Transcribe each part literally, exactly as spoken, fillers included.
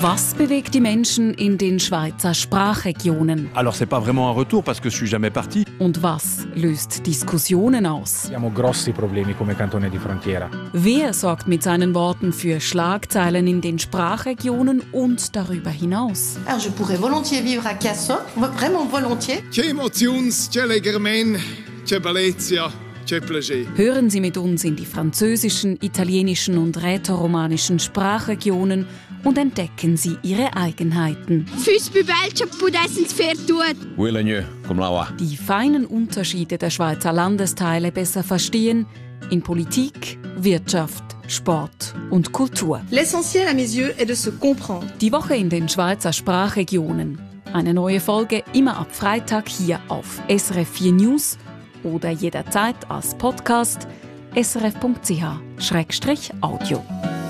Was bewegt die Menschen in den Schweizer Sprachregionen? Alors c'est pas vraiment un retour parce que je suis jamais parti. Und was löst Diskussionen aus? Abbiamo grossi problemi come cantone di frontiera. Wer sorgt mit seinen Worten für Schlagzeilen in den Sprachregionen und darüber hinaus? Alors je pourrais volontiers vivre à Cassock, vraiment volontiers. C'è emozions, c'è legermen, c'è bellezia, c'è plaisir. Hören Sie mit uns in die französischen, italienischen und rätoromanischen Sprachregionen und entdecken Sie ihre Eigenheiten. Die feinen Unterschiede der Schweizer Landesteile besser verstehen in Politik, Wirtschaft, Sport und Kultur. L'essentiel à mes yeux est de se comprendre. Die Woche in den Schweizer Sprachregionen. Eine neue Folge immer ab Freitag hier auf S R F vier News oder jederzeit als Podcast s r f punkt c h schrägstrich audio.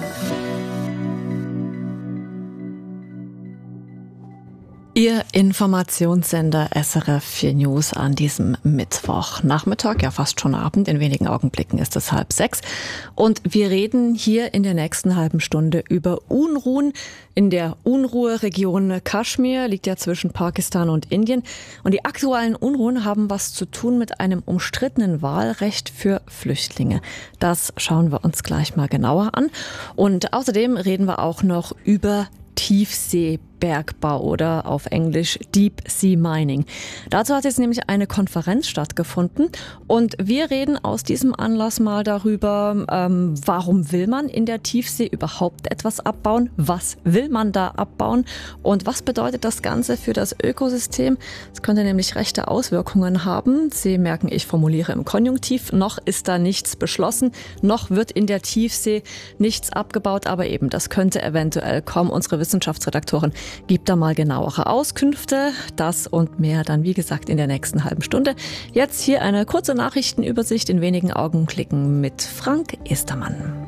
Ihr Informationssender S R F vier News an diesem Mittwochnachmittag, ja fast schon Abend, in wenigen Augenblicken ist es halb sechs. Und wir reden hier in der nächsten halben Stunde über Unruhen in der Unruheregion Kaschmir, liegt ja zwischen Pakistan und Indien. Und die aktuellen Unruhen haben was zu tun mit einem umstrittenen Wahlrecht für Flüchtlinge. Das schauen wir uns gleich mal genauer an. Und außerdem reden wir auch noch über Tiefseebergbau oder auf Englisch Deep Sea Mining. Dazu hat jetzt nämlich eine Konferenz stattgefunden und wir reden aus diesem Anlass mal darüber, ähm, warum will man in der Tiefsee überhaupt etwas abbauen, was will man da abbauen und was bedeutet das Ganze für das Ökosystem. Es könnte nämlich rechte Auswirkungen haben. Sie merken, ich formuliere im Konjunktiv, noch ist da nichts beschlossen, noch wird in der Tiefsee nichts abgebaut, aber eben, das könnte eventuell kommen. Unsere Wissenschaftsredaktorin gibt da mal genauere Auskünfte. Das und mehr dann, wie gesagt, in der nächsten halben Stunde. Jetzt hier eine kurze Nachrichtenübersicht in wenigen Augenblicken mit Frank Estermann.